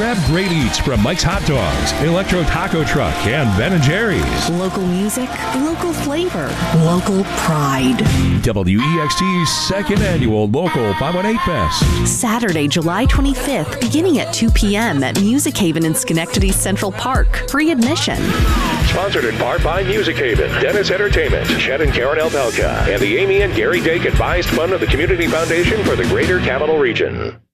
Grab great eats from Mike's Hot Dogs, Electro Taco Truck, and Ben & Jerry's. Local music, local flavor, local pride. WEXT's second annual Local 518 Fest. Saturday, July 25th, beginning at 2 p.m. at Music Haven in Schenectady Central Park. Free admission. Sponsored in part by Music Haven, Dennis Entertainment, Chet and Karen Elpelka, and the Amy and Gary Day Advised Fund of the Community Foundation for the Greater Capital Region.